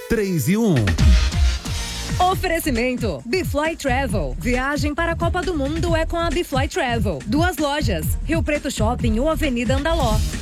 3 e 1. Oferecimento Bfly Travel. Viagem para a Copa do Mundo é com a Bfly Travel. 2 lojas, Rio Preto Shopping ou Avenida Andaló.